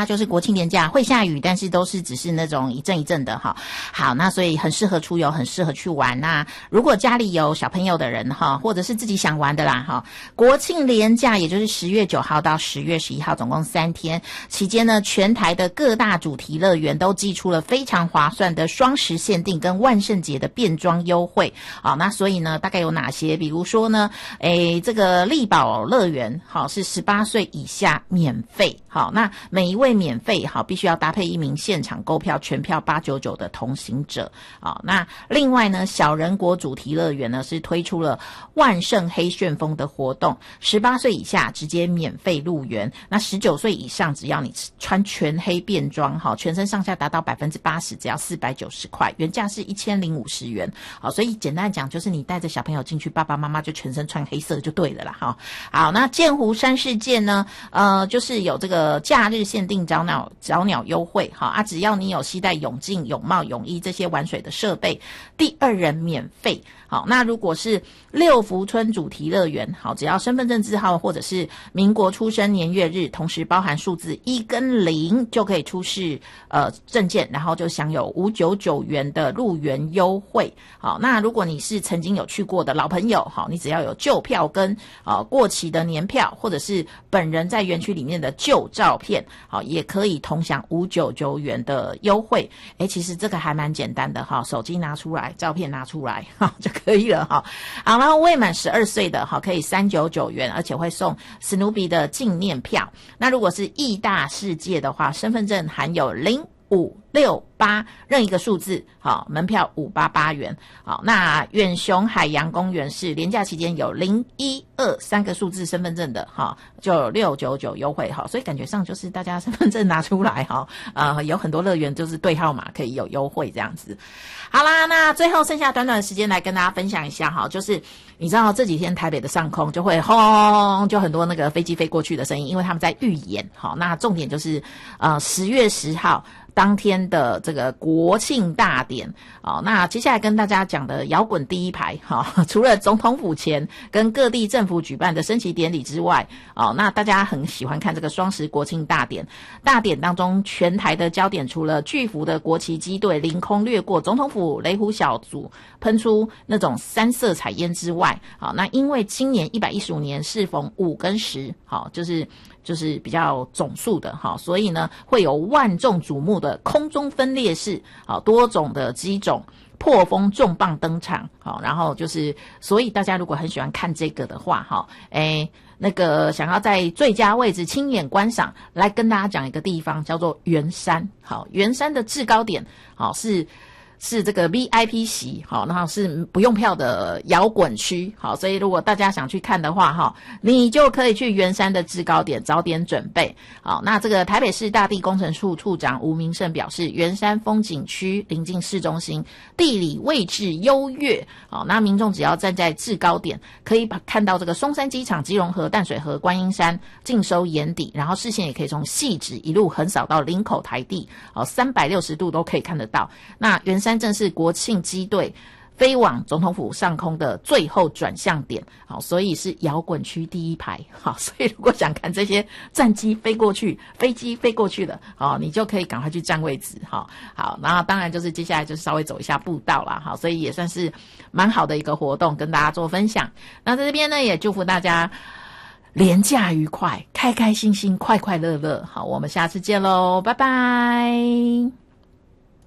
啊，就是国庆连假会下雨，但是都是只是那种一阵一阵的哈。好，那所以很适合出游，很适合去玩。那如果家里有小朋友的人哈，或者是自己想玩的啦哈，国庆连假也就是10月9号到10月11号，总共3天期间呢，全台的各大主题乐园都寄出了非常划算的双十限定跟万圣节的变装优惠。好，那所以呢，大概有哪些？比如说呢，这个力宝乐园好是18岁以下免费。好，那每一位免费好，必须要搭配一名现场购票全票899的同行者。好，那另外呢，小人国主题乐园呢是推出了万圣黑旋风的活动，18岁以下直接免费入园，那19岁以上只要你穿全黑变装，好，全身上下达到80%，只要490块，原价是1050元。好，所以简单讲就是你带着小朋友进去，爸爸妈妈就全身穿黑色就对了啦。好，那剑湖山世界呢，就是有这个假日限定早鸟优惠，好啊，只要你有携带泳镜、泳帽、泳衣这些玩水的设备，第2人免费。好，那如果是六福村主题乐园，好，只要身份证字号或者是民国出生年月日，同时包含数字1跟0，就可以出示证件，然后就享有599元的入园优惠。好，那如果你是曾经有去过的老朋友，好，你只要有旧票跟过期的年票，或者是本人在园区里面的旧照片，好，也可以同享599元的优惠。其实这个还蛮简单的哈，手机拿出来，照片拿出来，哈，就可以了哈。好，然后未满12岁的哈，可以399元，而且会送史努比的纪念票。那如果是义大世界的话，身份证含有0568任一个数字，好，门票588元。好，那远雄海洋公园是连假期间有012-3个数字身份证的，哈，就699优惠，哈，所以感觉上就是大家身份证拿出来，哈，有很多乐园就是对号码可以有优惠这样子。好啦，那最后剩下短短的时间来跟大家分享一下哈，就是你知道这几天台北的上空就会轰，就很多那个飞机飞过去的声音，因为他们在预演。好，那重点就是10月10号当天的这个国庆大典。那接下来跟大家讲的摇滚第一排，除了总统府前跟各地政府举办的升旗典礼之外，那大家很喜欢看这个双十国庆大典。大典当中全台的焦点除了巨幅的国旗机队凌空掠过总统府雷虎小组，喷出那种3色彩烟之外，那因为今年115年适逢5跟10，就是比较总数的，所以呢会有万众瞩目的空中分列式，多种的机种破风重磅登场。然后就是所以大家如果很喜欢看这个的话，那个想要在最佳位置亲眼观赏，来跟大家讲一个地方叫做圆山。好，圆山的制高点是这个 VIP 席，好，然后是不用票的摇滚区，好，所以如果大家想去看的话，哈，你就可以去圆山的制高点早点准备。好，那这个台北市大地工程处处长吴明胜表示，圆山风景区临近市中心，地理位置优越，好，那民众只要站在制高点，可以看到这个松山机场、基隆河、淡水河、观音山尽收眼底，然后视线也可以从汐止一路横扫到林口台地，360度都可以看得到。那圆山正是国庆机队飞往总统府上空的最后转向点，好，所以是摇滚区第一排。好，所以如果想看这些战机飞过去、飞机飞过去的，好，你就可以赶快去占位置。好，然后当然就是接下来就稍微走一下步道啦。好，所以也算是蛮好的一个活动，跟大家做分享。那在这边呢，也祝福大家连假愉快，开开心心，快快乐乐。好，我们下次见喽，拜拜。